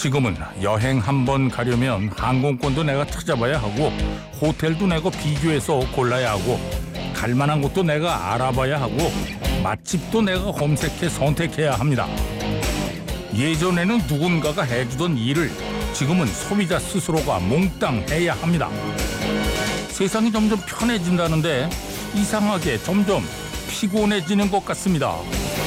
지금은 여행 한번 가려면 항공권도 내가 찾아봐야 하고 호텔도 내가 비교해서 골라야 하고 갈 만한 곳도 내가 알아봐야 하고 맛집도 내가 검색해 선택해야 합니다. 예전에는 누군가가 해주던 일을 지금은 소비자 스스로가 몽땅 해야 합니다. 세상이 점점 편해진다는데 이상하게 점점 피곤해지는 것 같습니다.